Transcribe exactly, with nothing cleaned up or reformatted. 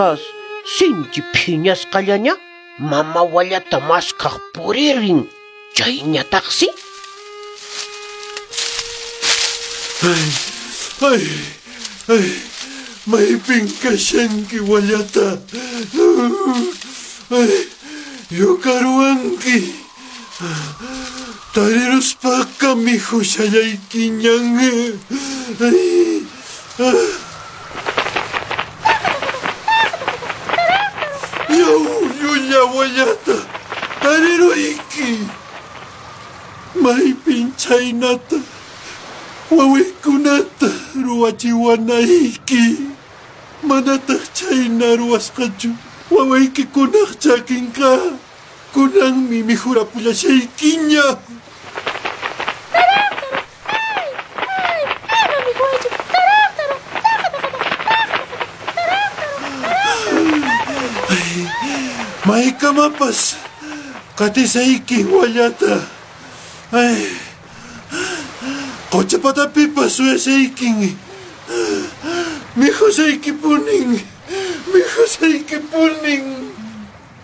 Sinchi phiñasqallaña mama wallata maskaq puririn chayñataqsi. Ay, ay, ay, maypin kashanki wallata. Ay, yukaruwanki. Tariruspaqa mikhushallaykiñan. Ay, ah. Yaw, yulla wallata, tariruyki. Maypin chaynata, wawaykunata ruwachiwanayki. Manataq chayna ruwasqachu, wawaykikunaq chakinqa. Kunanmi mijurapulashaykiña. Maykamapas qatisayki wallata. Ay, quchapatapipas suyasaykin. Mijusaykipunin, mijusaykipunin.